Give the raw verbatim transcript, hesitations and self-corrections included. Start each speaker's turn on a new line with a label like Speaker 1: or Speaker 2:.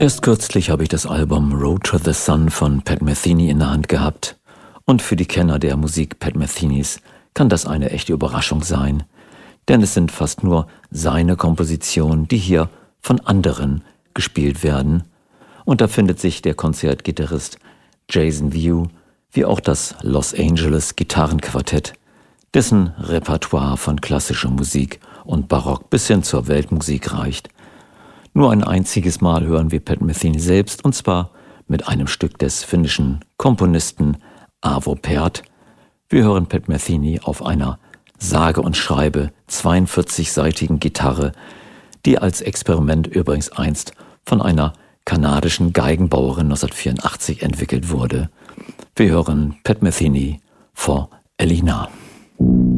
Speaker 1: Erst kürzlich habe ich das Album Road to the Sun von Pat Metheny in der Hand gehabt. Und für die Kenner der Musik Pat Methenys kann das eine echte Überraschung sein. Denn es sind fast nur seine Kompositionen, die hier von anderen gespielt werden. Und da findet sich der Konzertgitarrist Jason View, wie auch das Los Angeles Gitarrenquartett, dessen Repertoire von klassischer Musik und Barock bis hin zur Weltmusik reicht. Nur ein einziges Mal hören wir Pat Metheny selbst, und zwar mit einem Stück des finnischen Komponisten Arvo Pärt. Wir hören Pat Metheny auf einer sage und schreibe zweiundvierzigseitigen Gitarre, die als Experiment übrigens einst von einer kanadischen Geigenbauerin neunzehnhundertvierundachtzig entwickelt wurde. Wir hören Pat Metheny for Elina.